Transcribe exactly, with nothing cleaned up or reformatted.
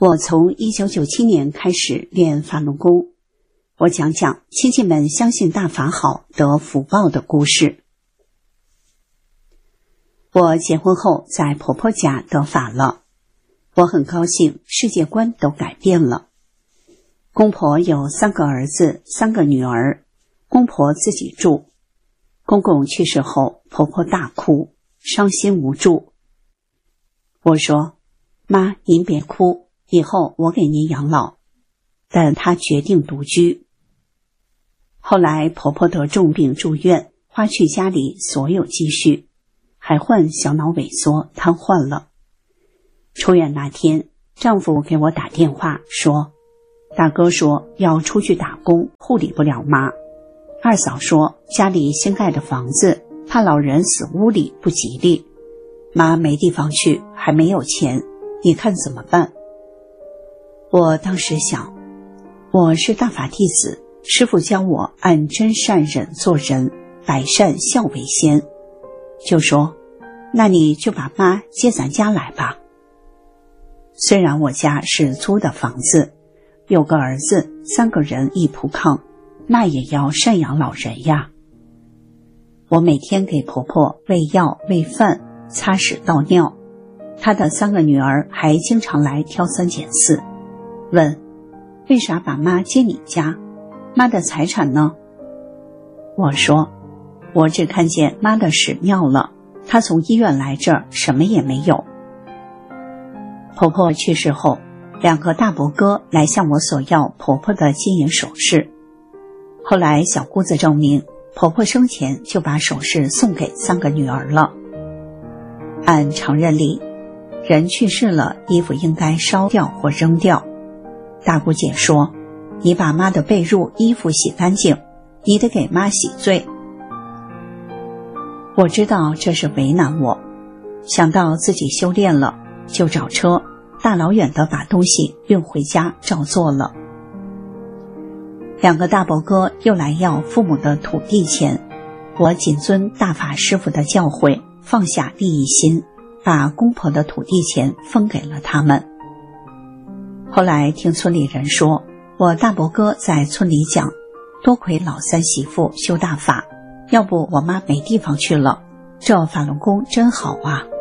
我从一九九七年开始练法轮功，我讲讲亲戚们相信大法好得福报的故事。我结婚后在婆婆家得法了，我很高兴，世界观都改变了。公婆有三个儿子，三个女儿，公婆自己住。公公去世后，婆婆大哭，伤心无助。我说：妈，您别哭，以后我给您养老。但她决定独居。后来婆婆得重病住院，花去家里所有积蓄，还患小脑萎缩瘫痪了。出院那天，丈夫给我打电话说，大哥说要出去打工，护理不了妈。二嫂说家里新盖的房子，怕老人死屋里不吉利，妈没地方去，还没有钱，你看怎么办？我当时想，我是大法弟子，师父教我按真善忍做人，百善孝为先，就说那你就把妈接咱家来吧。虽然我家是租的房子，有个儿子，三个人一铺炕，那也要赡养老人呀。我每天给婆婆喂药喂饭，擦屎倒尿，她的三个女儿还经常来挑三拣四，问为啥把妈接你家，妈的财产呢？我说我只看见妈的屎尿了，她从医院来这儿什么也没有。婆婆去世后，两个大伯哥来向我索要婆婆的金银首饰。后来小姑子证明，婆婆生前就把首饰送给三个女儿了。按常认理，人去世了，衣服应该烧掉或扔掉。大姑姐说，你把妈的被褥衣服洗干净，你得给妈洗罪。我知道这是为难我，想到自己修炼了，就找车大老远的把东西运回家照做了。两个大伯哥又来要父母的土地钱，我谨遵大法师父的教诲，放下利益心，把公婆的土地钱分给了他们。后来听村里人说，我大伯哥在村里讲，多亏老三媳妇修大法，要不我妈没地方去了，这法轮功真好啊。